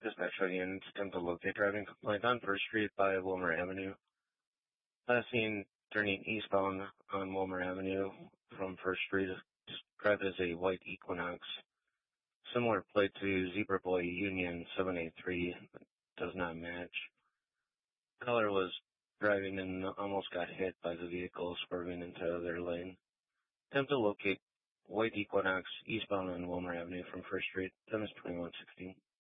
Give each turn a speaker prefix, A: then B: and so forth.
A: Dispatch units attempt to locate driving complaint on First Street by Wilmer Avenue. Last seen turning eastbound on Wilmer Avenue from First Street, described as a white Equinox. Similar plate to Zebra Boy Union 783, but does not match. Caller was driving and almost got hit by the vehicle swerving into their lane. Attempt to locate white Equinox eastbound on Wilmer Avenue from First Street, 10-2116.